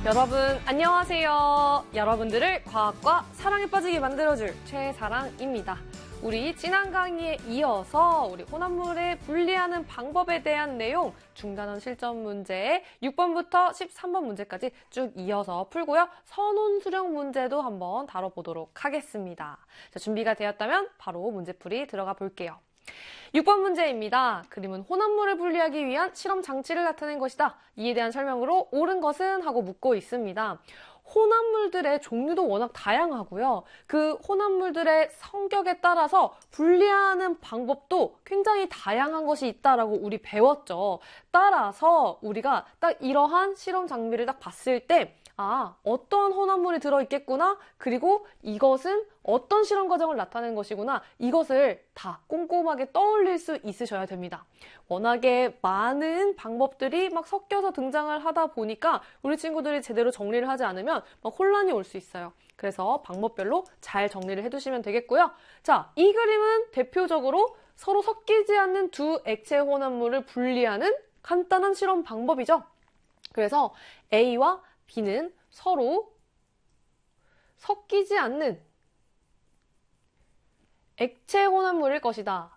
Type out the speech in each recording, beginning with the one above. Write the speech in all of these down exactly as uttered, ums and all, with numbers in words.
여러분 안녕하세요. 여러분들을 과학과 사랑에 빠지게 만들어줄 최사랑입니다. 우리 지난 강의에 이어서 우리 혼합물을 분리하는 방법에 대한 내용 중단원 실전 문제 육 번부터 십삼 번 문제까지 쭉 이어서 풀고요. 선온 수령 문제도 한번 다뤄보도록 하겠습니다. 자, 준비가 되었다면 바로 문제풀이 들어가 볼게요. 육 번 문제입니다. 그림은 혼합물을 분리하기 위한 실험 장치를 나타낸 것이다. 이에 대한 설명으로 옳은 것은? 하고 묻고 있습니다. 혼합물들의 종류도 워낙 다양하고요. 그 혼합물들의 성격에 따라서 분리하는 방법도 굉장히 다양한 것이 있다라고 우리 배웠죠. 따라서 우리가 딱 이러한 실험 장비를 딱 봤을 때 아, 어떤 혼합물이 들어있겠구나. 그리고 이것은 어떤 실험 과정을 나타낸 것이구나. 이것을 다 꼼꼼하게 떠올릴 수 있으셔야 됩니다. 워낙에 많은 방법들이 막 섞여서 등장을 하다 보니까 우리 친구들이 제대로 정리를 하지 않으면 막 혼란이 올 수 있어요. 그래서 방법별로 잘 정리를 해두시면 되겠고요. 자, 이 그림은 대표적으로 서로 섞이지 않는 두 액체 혼합물을 분리하는 간단한 실험 방법이죠. 그래서 A와 B는 서로 섞이지 않는 액체 혼합물일 것이다.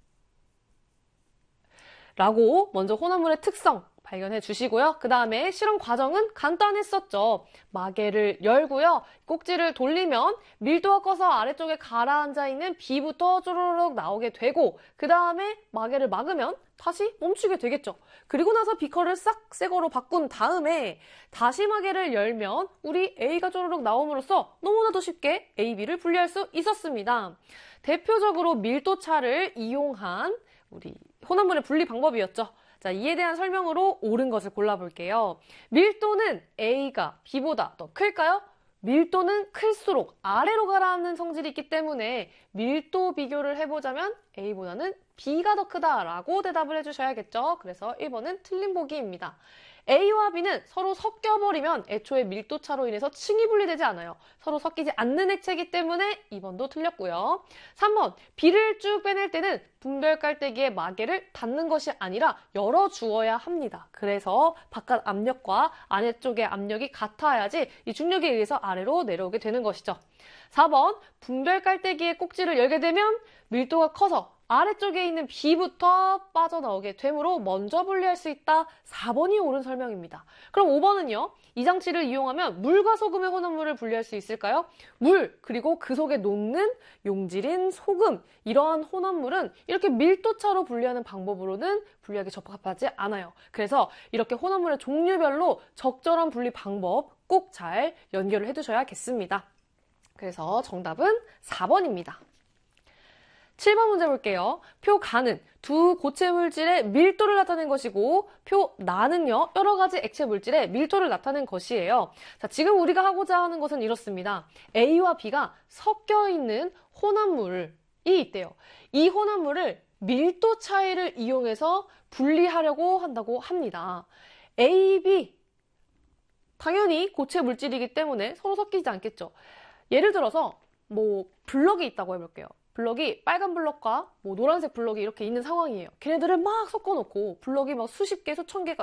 라고 먼저 혼합물의 특성 발견해 주시고요. 그 다음에 실험 과정은 간단했었죠. 마개를 열고요. 꼭지를 돌리면 밀도가 커서 아래쪽에 가라앉아 있는 B부터 쪼르륵 나오게 되고 그 다음에 마개를 막으면 다시 멈추게 되겠죠. 그리고 나서 비커를 싹 새 거로 바꾼 다음에 다시 마개를 열면 우리 A가 쪼르륵 나옴으로써 너무나도 쉽게 A, B를 분리할 수 있었습니다. 대표적으로 밀도차를 이용한 우리 혼합물의 분리 방법이었죠. 자, 이에 대한 설명으로 옳은 것을 골라볼게요. 밀도는 A가 B보다 더 클까요? 밀도는 클수록 아래로 가라앉는 성질이 있기 때문에 밀도 비교를 해보자면 A보다는 B가 더 크다라고 대답을 해주셔야겠죠. 그래서 일 번은 틀린 보기입니다. A와 B는 서로 섞여버리면 애초에 밀도차로 인해서 층이 분리되지 않아요. 서로 섞이지 않는 액체이기 때문에 이 번도 틀렸고요. 삼 번, B를 쭉 빼낼 때는 분별 깔때기에 마개를 닫는 것이 아니라 열어주어야 합니다. 그래서 바깥 압력과 안쪽의 압력이 같아야지 이 중력에 의해서 아래로 내려오게 되는 것이죠. 사 번, 분별 깔때기의 꼭지를 열게 되면 밀도가 커서 아래쪽에 있는 B부터 빠져나오게 되므로 먼저 분리할 수 있다. 사 번이 옳은 설명입니다. 그럼 오 번은요. 이 장치를 이용하면 물과 소금의 혼합물을 분리할 수 있을까요? 물, 그리고 그 속에 녹는 용질인 소금, 이러한 혼합물은 이렇게 밀도차로 분리하는 방법으로는 분리하기 적합하지 않아요. 그래서 이렇게 혼합물의 종류별로 적절한 분리 방법 꼭 잘 연결을 해두셔야겠습니다. 그래서 정답은 사 번입니다. 칠 번 문제 볼게요. 표 가는 두 고체 물질의 밀도를 나타낸 것이고 표 나는요. 여러 가지 액체 물질의 밀도를 나타낸 것이에요. 자, 지금 우리가 하고자 하는 것은 이렇습니다. A와 B가 섞여 있는 혼합물이 있대요. 이 혼합물을 밀도 차이를 이용해서 분리하려고 한다고 합니다. A, B 당연히 고체 물질이기 때문에 서로 섞이지 않겠죠. 예를 들어서 뭐 블럭이 있다고 해볼게요. 블럭이 빨간 블럭과 뭐 노란색 블럭이 이렇게 있는 상황이에요. 걔네들을 막 섞어놓고 블럭이 막 수십 개, 수천 개가